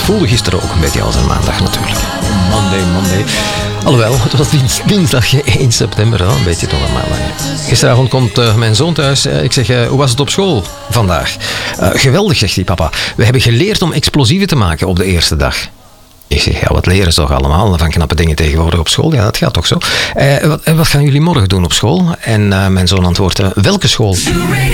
voelde gisteren ook een beetje als een maandag natuurlijk. Monday. Alhoewel, het was dinsdag 1 september, een beetje toch een maandag. Gisteravond komt mijn zoon thuis. Ik zeg, hoe was het op school vandaag? Geweldig, zegt hij, papa. We hebben geleerd om explosieven te maken op de eerste dag. Ik zeg, ja, wat leren ze toch allemaal van knappe dingen tegenwoordig op school? Ja, dat gaat toch zo. Wat gaan jullie morgen doen op school? En mijn zoon antwoordde, welke school?